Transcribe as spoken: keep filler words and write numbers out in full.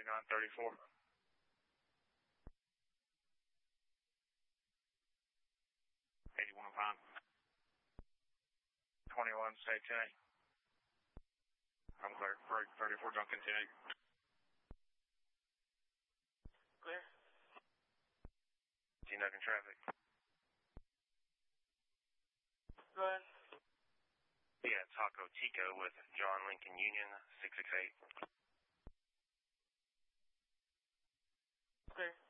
thirty-nine thirty-four. eighty-one pound. twenty-one, say ten eight. I'm clear. Break thirty-four, Duncan ten eight. Clear. T-Nuggin traffic. Go ahead. Yeah, Taco Tico with John Lincoln Union, six six eight. Clear.